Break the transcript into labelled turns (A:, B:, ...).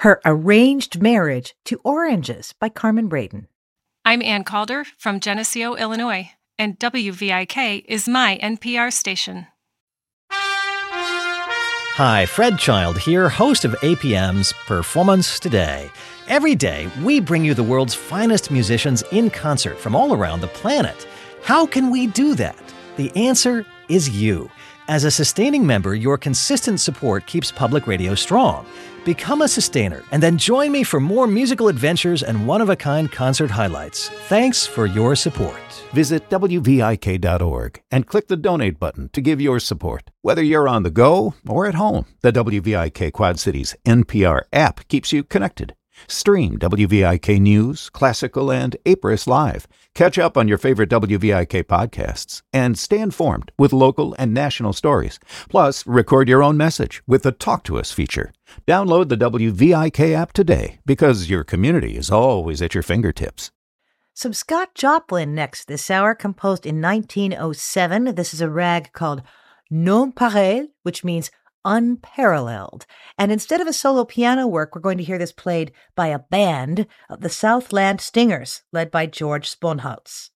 A: her arranged marriage to oranges by Carmen Braden.
B: I'm Ann Calder from Geneseo, Illinois, and WVIK is my NPR station.
C: Hi, Fred Child here, host of APM's Performance Today. Every day, we bring you the world's finest musicians in concert from all around the planet. How can we do that? The answer is you. As a sustaining member, your consistent support keeps public radio strong. Become a sustainer and then join me for more musical adventures and one-of-a-kind concert highlights. Thanks for your support.
D: Visit WVIK.org and click the donate button to give your support. Whether you're on the go or at home, the WVIK Quad Cities NPR app keeps you connected. Stream WVIK News, Classical, and Apris Live. Catch up on your favorite WVIK podcasts and stay informed with local and national stories. Plus, record your own message with the Talk to Us feature. Download the WVIK app today because your community is always at your fingertips.
A: Some Scott Joplin next this hour, composed in 1907. This is a rag called Non Pareil, which means unparalleled. And instead of a solo piano work, we're going to hear this played by a band of the Southland Stingers, led by George Sponholtz.